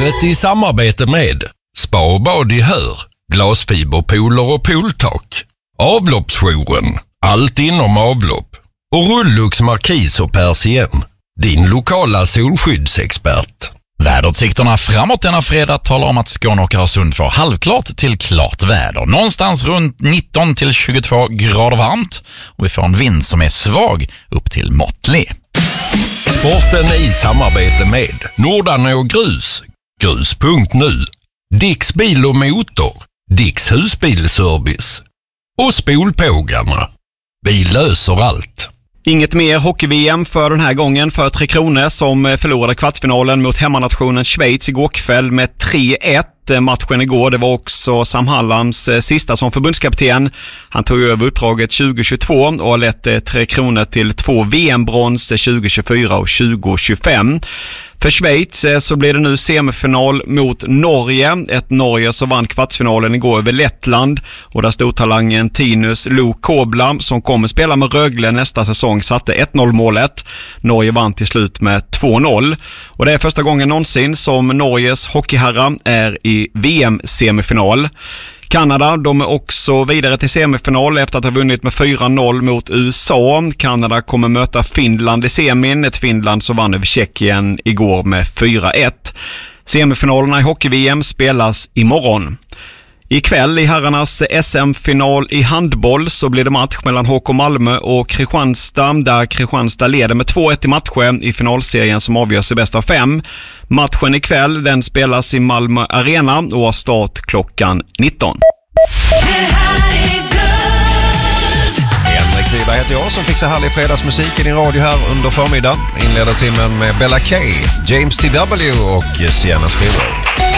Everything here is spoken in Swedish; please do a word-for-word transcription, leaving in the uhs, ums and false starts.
Sportbladet i samarbete med Spa och bad i Hör, glasfiberpooler och pooltak, Avloppsjouren, allt inom avlopp och Rullux Markis och Persien, din lokala solskyddsexpert. Väderutsikterna framåt denna fredag talar om att Skåne och Öresund får halvklart till klart väder. Någonstans runt nitton till tjugotvå grader varmt och vi får en vind som är svag upp till måttlig. Sporten i samarbete med Nordanå Grus, grus punkt nu, Dicks bil och motor, Dicks husbilservice och Spolpågarna. Vi löser allt. Inget mer hockey-V M för den här gången för Tre Kronor som förlorade kvartsfinalen mot hemmanationen Schweiz igår kväll med tre ett. Matchen igår, det var också Sam Hallands sista som förbundskapten. Han tog över uppdraget tjugo tjugotvå och har lett Tre Kronor till två V M-brons tjugo tjugofyra och tjugo tjugofem. För Schweiz så blir det nu semifinal mot Norge. Ett Norge som vann kvartsfinalen igår över Lettland. Och där stod talangen Tinus Lo Kobla som kommer spela med Rögle nästa säsong satte ett noll målet. Norge vann till slut med två noll. Och det är första gången någonsin som Norges hockeyherrar är i V M-semifinal. Kanada, de är också vidare till semifinal efter att ha vunnit med fyra noll mot U S A. Kanada kommer möta Finland i semin, ett Finland som vann över Tjeckien igår med fyra ett. Semifinalerna i hockey-V M spelas imorgon. Ikväll i herrarnas S M-final i handboll så blir det match mellan H K Malmö och Kristianstad där Kristianstad leder med två ett i matchen i finalserien som avgörs i bäst av fem. Matchen ikväll den spelas i Malmö Arena och har start klockan nitton. Henrik Wiberg heter jag som fixar härlig fredagsmusik i din radio här under förmiddagen. Inleder timmen med Bella K, James T W och Sienna Spiller.